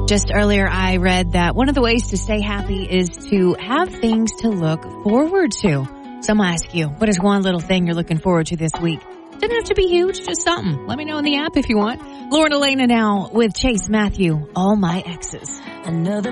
Just earlier, I read that one of the ways to stay happy is to have things to look forward to. So I'm going to ask you, what is one little thing you're looking forward to this week? Doesn't have to be huge, just something. Let me know in the app if you want. Lauren Elena now with Chase Matthew, All My Exes. Another